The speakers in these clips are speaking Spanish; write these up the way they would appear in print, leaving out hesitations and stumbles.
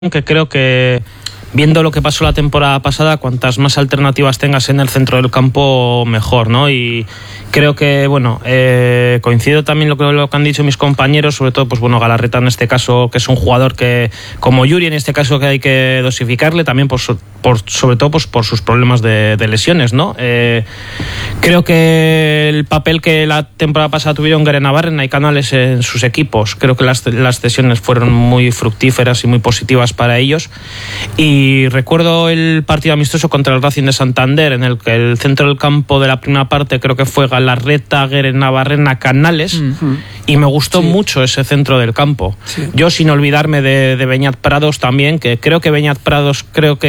que creo que, viendo lo que pasó la temporada pasada, cuantas más alternativas tengas en el centro del campo, mejor, ¿no? Y creo que, coincido también lo que han dicho mis compañeros, sobre todo, Galarreta en este caso, que es un jugador que, como Yuri en este caso, que hay que dosificarle, también sobre todo por sus problemas de lesiones, ¿no? Creo que el papel que la temporada pasada tuvieron Guerenavarrena y Canales en sus equipos, creo que las cesiones fueron muy fructíferas y muy positivas para ellos. Y recuerdo el partido amistoso contra el Racing de Santander, en el que el centro del campo de la primera parte creo que fue Galarreta, Guerenavarrena, Canales, y me gustó mucho ese centro del campo. Sí. Yo, sin olvidarme de Beñat Prados también, que creo que Beñat Prados,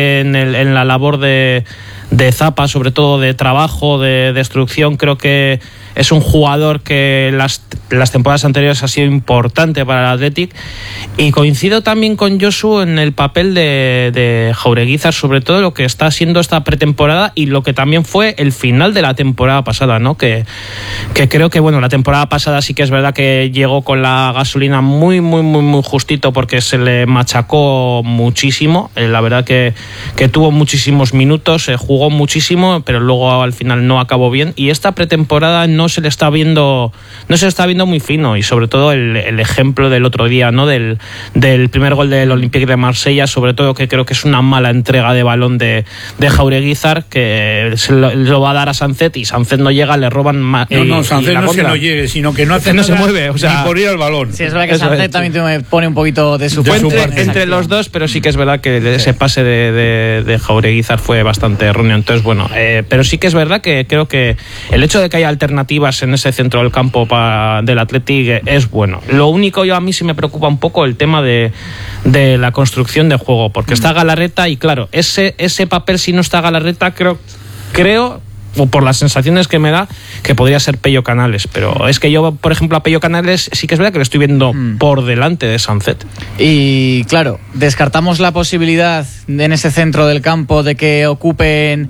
en la labor de Zapa, sobre todo de trabajo, de destrucción, creo que es un jugador que las temporadas anteriores ha sido importante para el Athletic. Y coincido también con Josu en el papel de Jaureguizar, sobre todo lo que está siendo esta pretemporada y lo que también fue el final de la temporada pasada, ¿no? Que creo que la temporada pasada sí que es verdad que llegó con la gasolina muy justito, porque se le machacó muchísimo. La verdad que tuvo muchísimos minutos, jugó muchísimo, pero luego al final no acabó bien. Y esta pretemporada no se le está viendo muy fino, y sobre todo el ejemplo del otro día, ¿no? Del primer gol del Olympique de Marsella, sobre todo, que creo que es una mala entrega de balón de Jaureguizar, que se lo va a dar a Sancet, y Sancet no llega, le roban Sancet no se lo llegue, sino que no hace no nada, se mueve, ni por ir al balón. Sí, es verdad que Sancet también me pone un poquito de su parte entre los dos, pero sí que es verdad que ese pase de Jaureguizar fue bastante erróneo. Entonces, pero sí que es verdad que creo que el hecho de que haya alternativas en ese centro del campo del Athletic es bueno. Lo único, a mí sí me preocupa un poco el tema de la construcción de juego, porque está Galarreta, y claro, ese papel, si no está Galarreta, creo, o por las sensaciones que me da, que podría ser Pello Canales. Pero es que yo, por ejemplo, a Pello Canales sí que es verdad que lo estoy viendo por delante de Sancet. Y claro, descartamos la posibilidad en ese centro del campo de que ocupen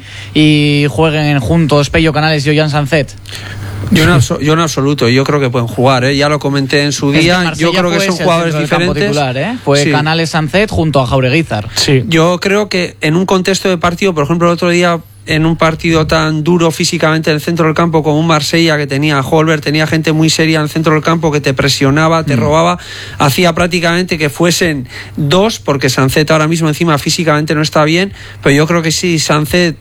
y jueguen juntos Pello Canales y Ollán Sancet. Yo en absoluto, yo creo que pueden jugar, ya lo comenté en su día. Yo creo que son jugadores diferentes. Titular, Fue Canales, Sancet junto a Jaureguizar. Sí. Yo creo que en un contexto de partido, por ejemplo, el otro día, en un partido tan duro físicamente en el centro del campo como un Marsella, que tenía a Holberg, tenía gente muy seria en el centro del campo que te presionaba, te robaba, hacía prácticamente que fuesen dos, porque Sancet ahora mismo encima físicamente no está bien, pero yo creo que si Sancet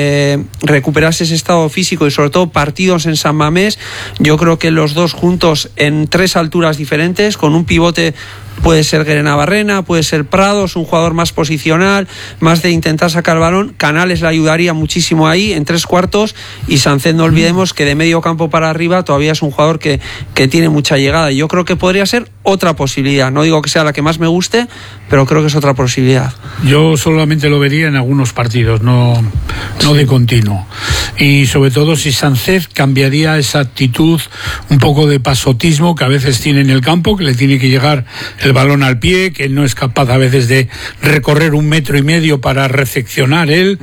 recuperase ese estado físico, y sobre todo partidos en San Mamés, yo creo que los dos juntos en tres alturas diferentes, con un pivote, puede ser Guerenavarrena, puede ser Prados, un jugador más posicional, más de intentar sacar el balón. Canales le ayudaría muchísimo ahí en tres cuartos, y Sancet, no olvidemos que de medio campo para arriba todavía es un jugador que tiene mucha llegada. Yo creo que podría ser otra posibilidad. No digo que sea la que más me guste, pero creo que es otra posibilidad. Yo solamente lo vería en algunos partidos, no de continuo. Y sobre todo si Sancet cambiaría esa actitud un poco de pasotismo que a veces tiene en el campo, que le tiene que llegar el balón al pie, que no es capaz a veces de recorrer 1,5 metros para recepcionar él.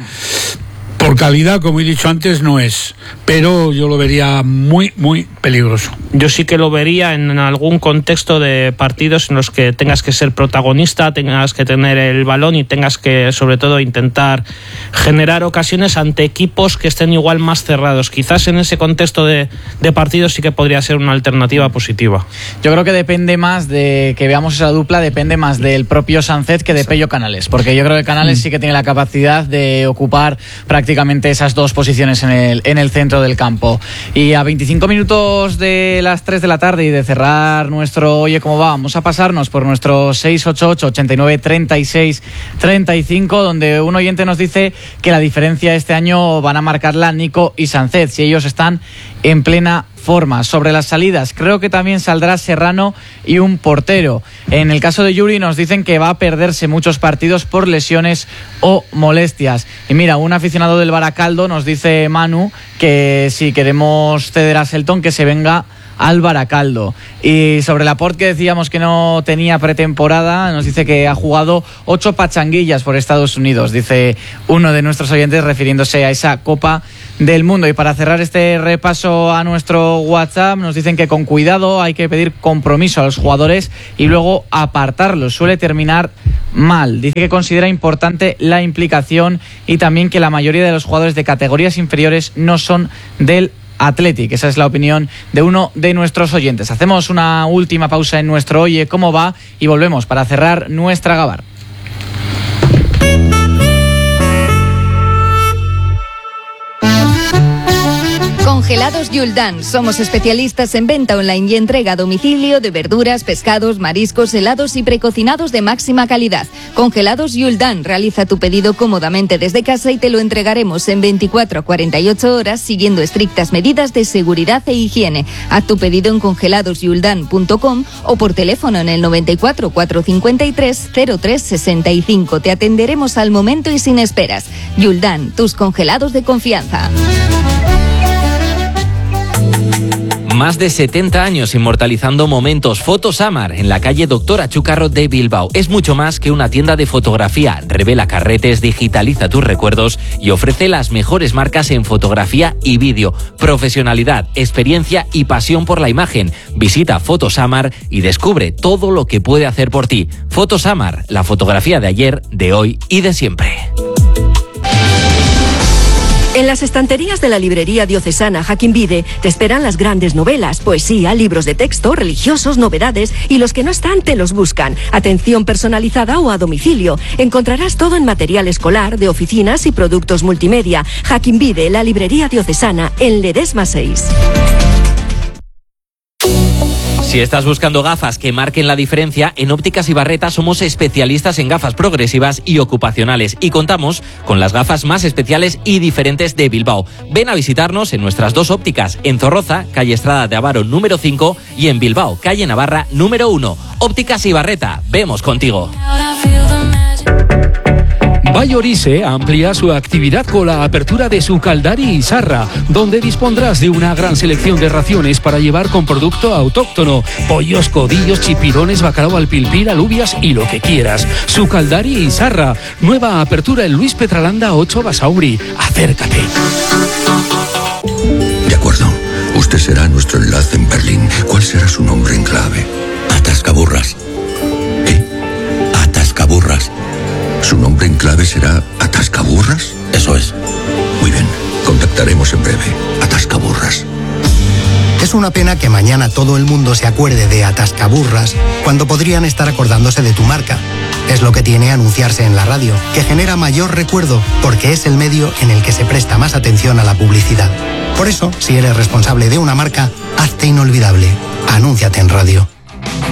Por calidad, como he dicho antes, no es, pero yo lo vería muy peligroso. Yo sí que lo vería en algún contexto de partidos en los que tengas que ser protagonista, tengas que tener el balón y tengas que, sobre todo, intentar generar ocasiones ante equipos que estén igual más cerrados. Quizás en ese contexto de partidos sí que podría ser una alternativa positiva. Yo creo que depende más de que veamos esa dupla, depende más del propio Sancet que de Pello Canales, porque yo creo que Canales sí que tiene la capacidad de ocupar prácticamente esas dos posiciones en el centro del campo. Y a 25 minutos de las 3 de la tarde y de cerrar nuestro Oye Cómo Va, vamos a pasarnos por nuestro 688-89-36-35, donde un oyente nos dice que la diferencia este año van a marcarla Nico y Sancet, si ellos están en plena forma. Sobre las salidas, creo que también saldrá Serrano y un portero. En el caso de Yuri nos dicen que va a perderse muchos partidos por lesiones o molestias. Y mira, un aficionado del Baracaldo nos dice, Manu, que si queremos ceder a Selton, que se venga al Baracaldo. Y sobre Laporte, que decíamos que no tenía pretemporada, nos dice que ha jugado 8 pachanguillas por Estados Unidos, dice uno de nuestros oyentes, refiriéndose a esa Copa del mundo. Y para cerrar este repaso a nuestro WhatsApp, nos dicen que con cuidado hay que pedir compromiso a los jugadores y luego apartarlos. Suele terminar mal. Dice que considera importante la implicación y también que la mayoría de los jugadores de categorías inferiores no son del Athletic. Esa es la opinión de uno de nuestros oyentes. Hacemos una última pausa en nuestro Oye Cómo Va y volvemos para cerrar nuestra Gabar. Congelados Yuldan. Somos especialistas en venta online y entrega a domicilio de verduras, pescados, mariscos, helados y precocinados de máxima calidad. Congelados Yuldan. Realiza tu pedido cómodamente desde casa y te lo entregaremos en 24 a 48 horas siguiendo estrictas medidas de seguridad e higiene. Haz tu pedido en congeladosyuldan.com o por teléfono en el 94 453 0365. Te atenderemos al momento y sin esperas. Yuldan, tus congelados de confianza. Más de 70 años inmortalizando momentos. Fotosamar en la calle Doctora Chucarro de Bilbao. Es mucho más que una tienda de fotografía. Revela carretes, digitaliza tus recuerdos y ofrece las mejores marcas en fotografía y vídeo. Profesionalidad, experiencia y pasión por la imagen. Visita Fotosamar y descubre todo lo que puede hacer por ti. Fotosamar, la fotografía de ayer, de hoy y de siempre. En las estanterías de la librería diocesana Jaquín Vide te esperan las grandes novelas, poesía, libros de texto, religiosos, novedades y los que no están te los buscan. Atención personalizada o a domicilio. Encontrarás todo en material escolar, de oficinas y productos multimedia. Jaquín Vide, la librería diocesana, en Ledesma 6. Si estás buscando gafas que marquen la diferencia, en Ópticas Ibarreta somos especialistas en gafas progresivas y ocupacionales y contamos con las gafas más especiales y diferentes de Bilbao. Ven a visitarnos en nuestras dos ópticas, en Zorroza, calle Estrada de Avaro número 5 y en Bilbao, calle Navarra número 1. Ópticas Ibarreta, vemos contigo. Vallorice amplía su actividad con la apertura de su Caldari y Sarra, donde dispondrás de una gran selección de raciones para llevar con producto autóctono, pollos, codillos, chipirones, bacalao al pilpil, alubias y lo que quieras. Su Caldari y Sarra, nueva apertura en Luis Petralanda 8 Basauri. Acércate. De acuerdo, usted será nuestro enlace en Berlín. ¿Cuál será su nombre en clave? Atascaburras. ¿Qué? Atascaburras. ¿Su nombre en clave será Atascaburras? Eso es. Muy bien, contactaremos en breve. Atascaburras. Es una pena que mañana todo el mundo se acuerde de Atascaburras cuando podrían estar acordándose de tu marca. Es lo que tiene anunciarse en la radio, que genera mayor recuerdo porque es el medio en el que se presta más atención a la publicidad. Por eso, si eres responsable de una marca, hazte inolvidable. Anúnciate en radio.